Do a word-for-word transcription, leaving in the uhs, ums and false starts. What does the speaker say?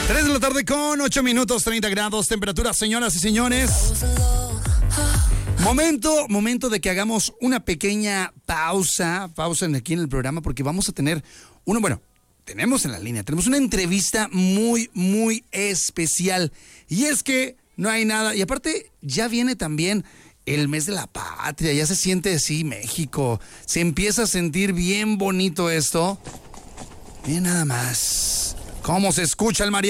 tres de la tarde con ocho minutos, treinta grados, temperatura, señoras y señores. Momento, momento de que hagamos una pequeña pausa, pausa aquí en el programa, porque vamos a tener uno, bueno, tenemos en la línea, tenemos una entrevista muy, muy especial. Y es que no hay nada, y aparte ya viene también el mes de la patria, ya se siente así México, se empieza a sentir bien bonito esto. Miren nada más cómo se escucha el mariachi.